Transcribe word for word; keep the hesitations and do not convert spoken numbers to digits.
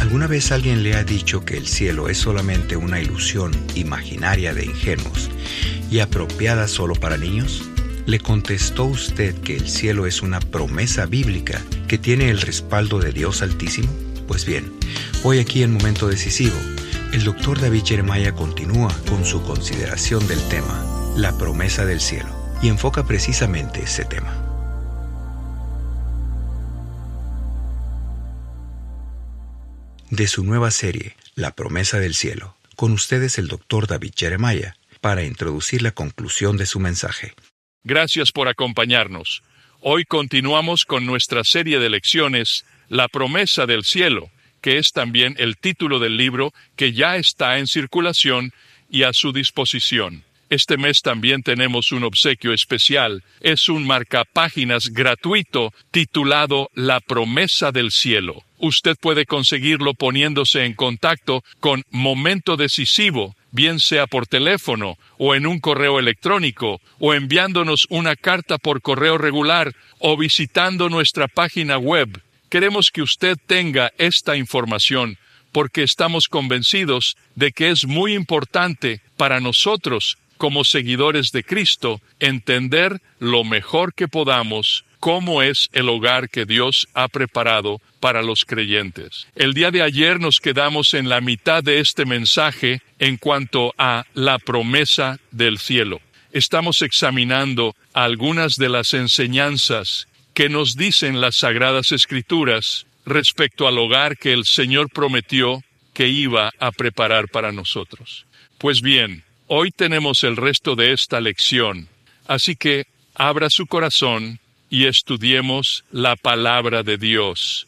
¿Alguna vez alguien le ha dicho que el cielo es solamente una ilusión imaginaria de ingenuos y apropiada solo para niños? ¿Le contestó usted que el cielo es una promesa bíblica que tiene el respaldo de Dios Altísimo? Pues bien, hoy aquí en Momento Decisivo, el doctor David Jeremiah continúa con su consideración del tema, la promesa del cielo, y enfoca precisamente ese tema. De su nueva serie, La promesa del cielo, con ustedes el doctor David Jeremiah, para introducir la conclusión de su mensaje. Gracias por acompañarnos. Hoy continuamos con nuestra serie de lecciones, La promesa del cielo, que es también el título del libro que ya está en circulación y a su disposición. Este mes también tenemos un obsequio especial. Es un marcapáginas gratuito titulado La promesa del cielo. Usted puede conseguirlo poniéndose en contacto con Momento Decisivo, bien sea por teléfono o en un correo electrónico, o enviándonos una carta por correo regular o visitando nuestra página web. Queremos que usted tenga esta información porque estamos convencidos de que es muy importante para nosotros, como seguidores de Cristo, entender lo mejor que podamos cómo es el hogar que Dios ha preparado para los creyentes. El día de ayer nos quedamos en la mitad de este mensaje en cuanto a la promesa del cielo. Estamos examinando algunas de las enseñanzas que nos dicen las Sagradas Escrituras respecto al hogar que el Señor prometió que iba a preparar para nosotros. Pues bien, hoy tenemos el resto de esta lección, así que abra su corazón y estudiemos la palabra de Dios.